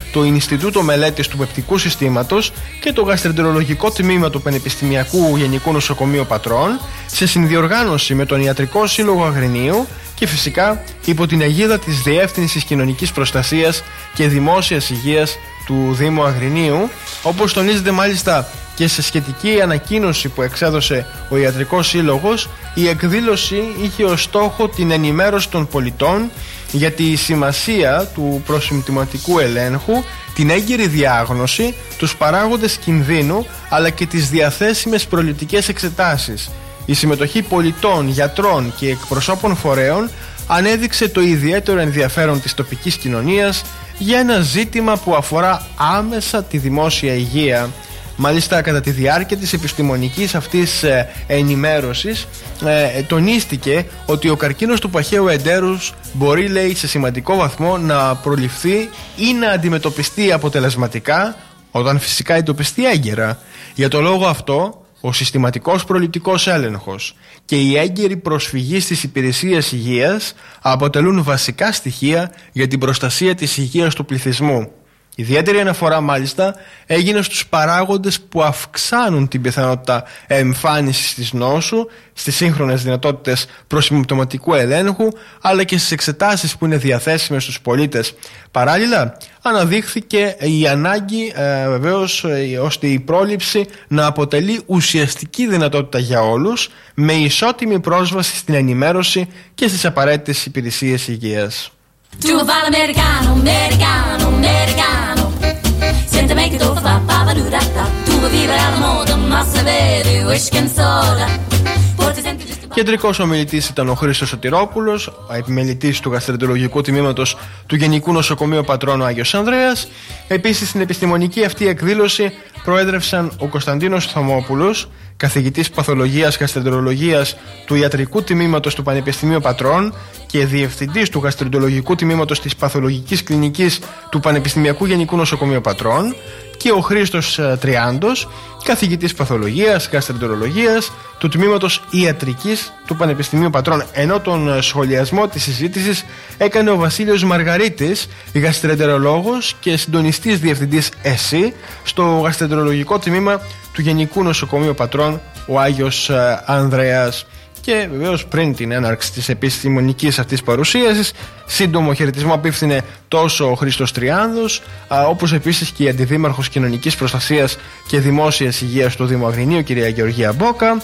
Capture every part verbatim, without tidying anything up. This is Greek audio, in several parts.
το Ινστιτούτο Μελέτης του Πεπτικού Συστήματος και το Γαστρεντερολογικό Τμήμα του Πανεπιστημιακού Γενικού Νοσοκομείου Πατρών, σε συνδιοργάνωση με τον Ιατρικό Σύλλογο Αγρινίου και φυσικά υπό την αιγίδα της Διεύθυνσης Κοινωνικής Προστασίας και Δημόσιας Υγείας του Δήμου Αγρινίου, όπως τονίζεται μάλιστα και σε σχετική ανακοίνωση που εξέδωσε ο Ιατρικός Σύλλογος. Η εκδήλωση είχε ως στόχο την ενημέρωση των πολιτών για τη σημασία του προσυμπτωματικού ελέγχου, την έγκαιρη διάγνωση, τους παράγοντες κινδύνου αλλά και τις διαθέσιμες προληπτικές εξετάσεις. Η συμμετοχή πολιτών, γιατρών και εκπροσώπων φορέων ανέδειξε το ιδιαίτερο ενδιαφέρον της τοπικής κοινωνίας για ένα ζήτημα που αφορά άμεσα τη δημόσια υγεία. Μάλιστα, κατά τη διάρκεια της επιστημονικής αυτής ε, ενημέρωσης ε, τονίστηκε ότι ο καρκίνος του παχαίου εντέρους μπορεί, λέει, σε σημαντικό βαθμό να προληφθεί ή να αντιμετωπιστεί αποτελεσματικά όταν φυσικά εντοπιστεί έγκαιρα. Για το λόγο αυτό, ο συστηματικός προληπτικός έλεγχος και η έγκαιρη προσφυγή στις υπηρεσίες υγείας αποτελούν βασικά στοιχεία για την προστασία της υγείας του πληθυσμού. Ιδιαίτερη αναφορά μάλιστα έγινε στους παράγοντες που αυξάνουν την πιθανότητα εμφάνισης της νόσου, στις σύγχρονες δυνατότητες προσυμπτωματικού ελέγχου, αλλά και στις εξετάσεις που είναι διαθέσιμες στους πολίτες. Παράλληλα, αναδείχθηκε η ανάγκη ε, βεβαίως ε, ώστε η πρόληψη να αποτελεί ουσιαστική δυνατότητα για όλους, με ισότιμη πρόσβαση στην ενημέρωση και στις απαραίτητες υπηρεσίες υγείας. Tu va l'americano, americano, americano. Senta me che tu fa pa pa du da da. Tu va vivere alla moda, ma se vede whisky and soda. Κεντρικός ομιλητής ήταν ο Χρήστος Σωτηρόπουλος, επιμελητής του Γαστρεντερολογικού Τμήματος του Γενικού Νοσοκομείου Πατρών ο Άγιος Ανδρέας. Επίσης, στην επιστημονική αυτή εκδήλωση προέδρευσαν ο Κωνσταντίνος Θωμόπουλος, καθηγητής Παθολογίας Γαστρεντερολογίας του Ιατρικού Τμήματος του Πανεπιστημίου Πατρών και διευθυντής του Γαστρεντερολογικού Τμήματος της Παθολογικής Κλινικής του Πανεπιστημιακού Γενικού Νοσοκομείου Πατρών, και ο Χρήστος Τριάντος, καθηγητής Παθολογίας Γαστρεντερολογίας του Τμήματος Ιατρικής του Πανεπιστημίου Πατρών, ενώ τον σχολιασμό της συζήτησης έκανε ο Βασίλειος Μαργαρίτης, γαστρεντερολόγος και συντονιστής διευθυντής ΕΣΥ στο Γαστρεντερολογικό Τμήμα του Γενικού Νοσοκομείου Πατρών ο Άγιος Ανδρέας. Και βεβαίως, πριν την έναρξη της επιστημονικής αυτής παρουσίασης, σύντομο χαιρετισμό απίφθινε τόσο ο Χρήστος Τριάνδος, όπως επίσης και η Αντιδήμαρχος Κοινωνικής Προστασίας και Δημόσιας Υγείας του Δήμου Αγρινίου, κυρία Γεωργία Μπόκα,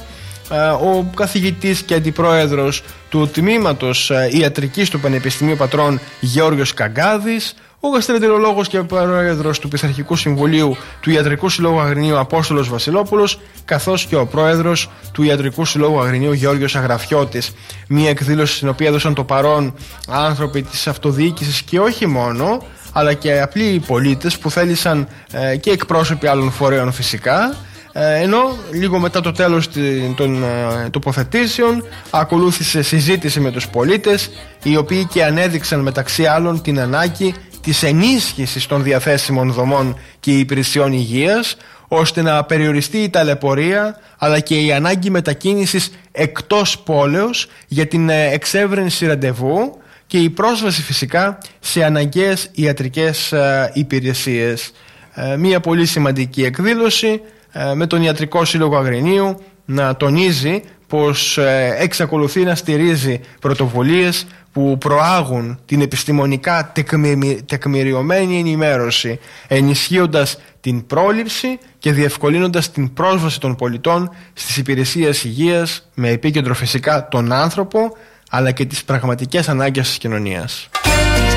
ο καθηγητής και αντιπρόεδρος του Τμήματος Ιατρικής του Πανεπιστημίου Πατρών Γεώργιος Καγκάδης, ο γαστρεντερολόγος και πρόεδρος του Πειθαρχικού Συμβουλίου του Ιατρικού Συλλόγου Αγρινίου Απόστολος Βασιλόπουλος, καθώς και ο πρόεδρος του Ιατρικού Συλλόγου Αγρινίου Γεώργιος Αγραφιώτης. Μια εκδήλωση στην οποία έδωσαν το παρόν άνθρωποι της αυτοδιοίκησης και όχι μόνο, αλλά και απλοί πολίτες που θέλησαν ε, και εκπρόσωποι άλλων φορέων φυσικά. Ενώ λίγο μετά το τέλος των τοποθετήσεων ακολούθησε συζήτηση με τους πολίτες, οι οποίοι και ανέδειξαν μεταξύ άλλων την ανάγκη της ενίσχυσης των διαθέσιμων δομών και υπηρεσιών υγείας, ώστε να περιοριστεί η ταλαιπωρία αλλά και η ανάγκη μετακίνησης εκτός πόλεως για την εξέβρενση ραντεβού και η πρόσβαση φυσικά σε αναγκαίες ιατρικές υπηρεσίες. Μία πολύ σημαντική εκδήλωση, με τον Ιατρικό Σύλλογο Αγρινίου να τονίζει πως εξακολουθεί να στηρίζει πρωτοβουλίες που προάγουν την επιστημονικά τεκμηριωμένη ενημέρωση, ενισχύοντας την πρόληψη και διευκολύνοντας την πρόσβαση των πολιτών στις υπηρεσίες υγείας, με επίκεντρο φυσικά τον άνθρωπο αλλά και τις πραγματικές ανάγκες της κοινωνίας.